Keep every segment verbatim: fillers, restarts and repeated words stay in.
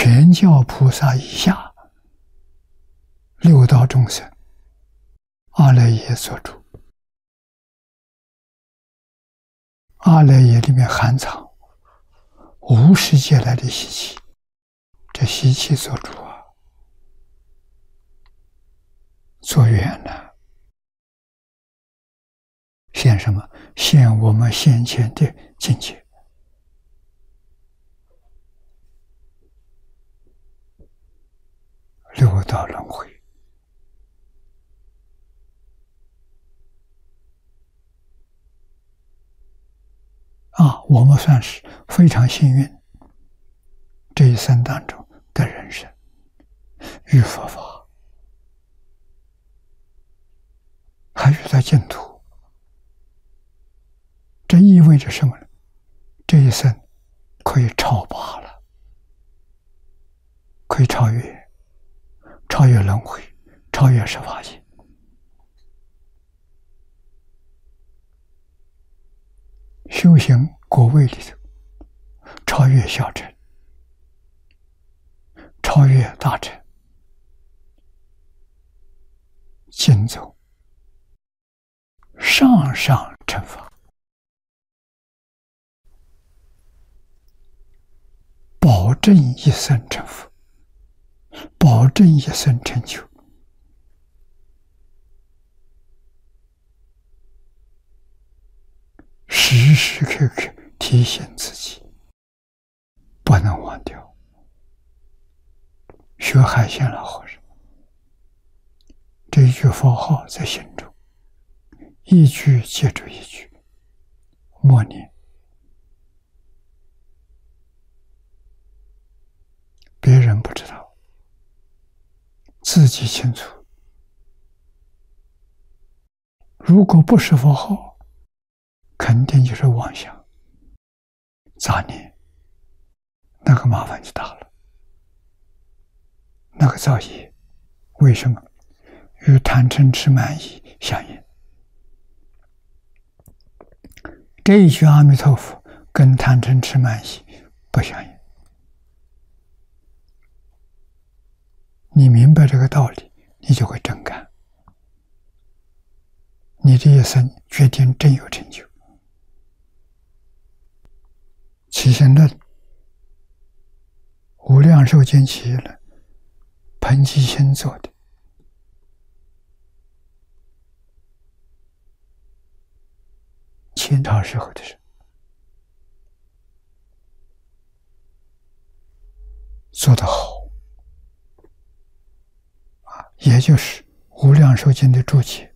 全教菩萨以下六道众生，阿赖耶所住。阿赖耶里面含藏无始劫来的习气，这习气所住啊，做远了，现什么？现我们先前的境界。六道轮回啊，我们算是非常幸运，这一生当中的人生遇佛法，还遇到净土，这意味着什么呢？这一生可以超拔了，可以超越，超越轮回，超越十法界。修行果位里头，超越小乘，超越大乘，行走上上乘法，保证一生成佛，保证一生成就。时时刻刻提醒自己，不能忘掉。学海鲜老和尚，这一句佛号在心中，一句接着一句默念，别人不知道，自己清楚。如果不是佛号，肯定就是妄想、杂念，那个麻烦就大了。那个造业，为什么？与贪嗔痴慢疑相应。这一句阿弥陀佛跟贪嗔痴慢疑不相应。你明白这个道理，你就会真干，你这一生决定真有成就。起心论、无量寿经起论，彭基心做的，清朝时候的事，做得好啊，也就是无量寿经的注解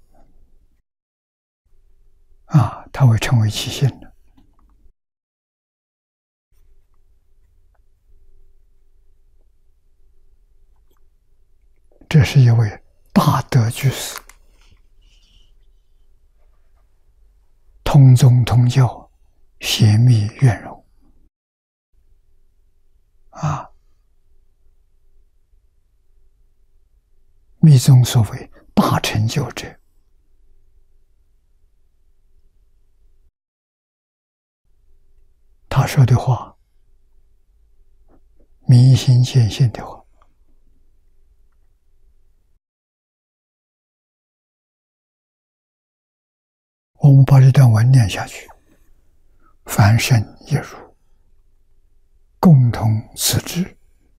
啊，它会成为起心的。这是一位大德居士，通宗通教，协密圆融啊，密宗所谓大成就者，他说的话，明心见性的话，我们把这段文念下去，凡圣一如，共同自知，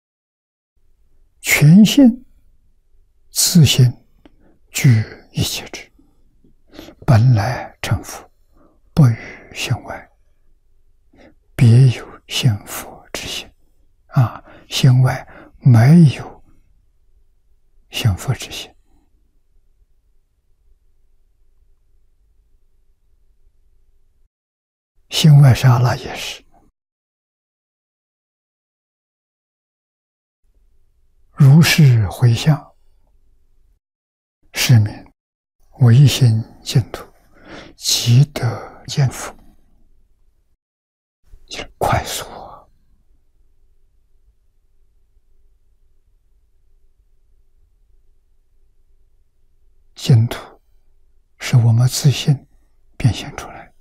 全性自性具一切智，本来成佛，不与性外，别有性佛之性啊，性外没有性佛之性。性外是阿赖耶识，如是回向，是名唯心净土，即得见佛，就是快速啊！净土是我们自信变现出来。